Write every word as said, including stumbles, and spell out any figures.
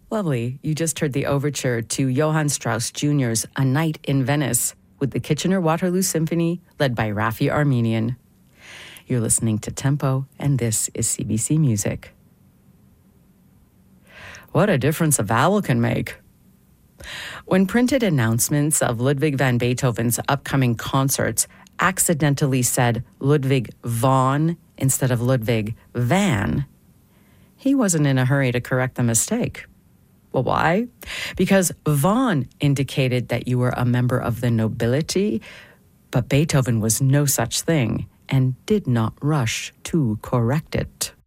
Lovely. You just heard the overture to Johann Strauss Junior's A Night in Venice with the Kitchener-Waterloo Symphony led by Raffi Armenian. You're listening to Tempo, and this is C B C Music. What a difference a vowel can make. When printed announcements of Ludwig van Beethoven's upcoming concerts accidentally said Ludwig von instead of Ludwig van, he wasn't in a hurry to correct the mistake. Well, why? Because von indicated that you were a member of the nobility, but Beethoven was no such thing and did not rush to correct it.